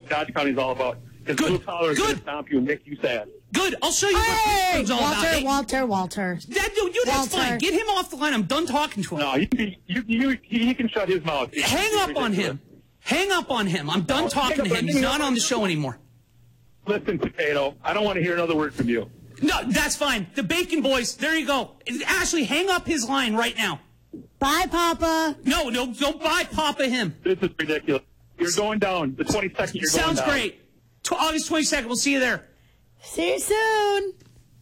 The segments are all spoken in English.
Dodge County is all about. Because Blue Collar is going to stomp you and make you sad. Good. I'll show you what Pittsburgh's all about. Walter. That's fine. Get him off the line. I'm done talking to him. No, he can shut his mouth. Hang up on him. Hang up on him. I'm done talking to him. He's not on the show anymore. Listen, Potato, I don't want to hear another word from you. No, that's fine. The Bacon Boys, there you go. Ashley, hang up his line right now. Bye, Papa. No, don't bye Papa him. This is ridiculous. You're going down. The 22nd, you're going down. Sounds great. August 22nd, we'll see you there. See you soon.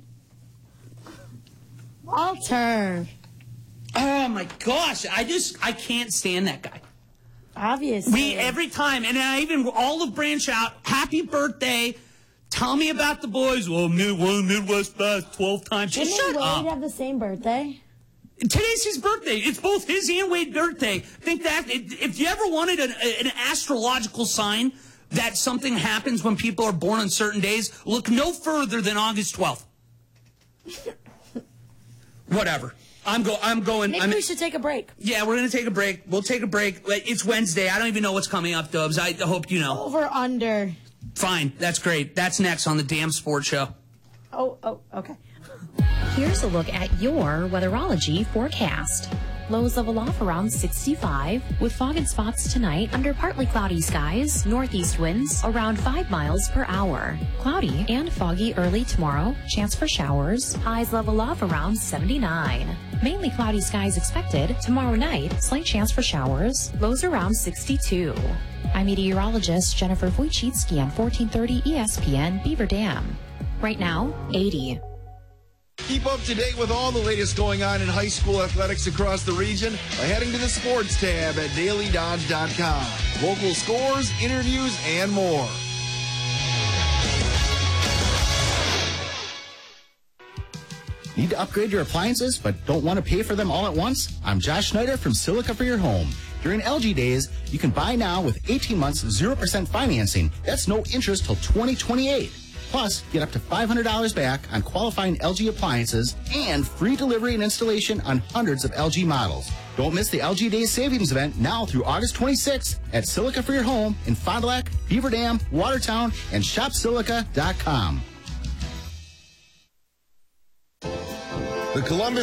Walter. Oh, my gosh. I can't stand that guy. Obviously. Every time, and I even olive branch out, happy birthday, tell me about the boys. Well, Midwest Fest 12 times. Didn't Shut up. Wade have the same birthday? Today's his birthday. It's both his and Wade's birthday. Think that if you ever wanted an astrological sign that something happens when people are born on certain days, look no further than August 12th. Whatever. I'm going. Maybe we should take a break. Yeah, we're going to take a break. We'll take a break. It's Wednesday. I don't even know what's coming up, Dubs. I hope you know. Over, under. Fine. That's great. That's next on the Damn Sports Show. Oh, okay. Here's a look at your weatherology forecast. Lows level off around 65, with fog and spots tonight under partly cloudy skies, northeast winds around 5 miles per hour. Cloudy and foggy early tomorrow, chance for showers, highs level off around 79. Mainly cloudy skies expected. Tomorrow night, slight chance for showers, lows around 62. I'm meteorologist Jennifer Wojcicki on 1430 ESPN Beaver Dam. Right now, 80. Keep up to date with all the latest going on in high school athletics across the region by heading to the sports tab at dailydodge.com. Local scores, interviews, and more. Need to upgrade your appliances but don't want to pay for them all at once? I'm Josh Schneider from Silica for Your Home. During LG Days, you can buy now with 18 months 0% financing. That's no interest till 2028. Plus, get up to $500 back on qualifying LG appliances and free delivery and installation on hundreds of LG models. Don't miss the LG Days Savings event now through August 26th at Silica for Your Home in Fond du Lac, Beaver Dam, Watertown, and shopsilica.com. The Columbus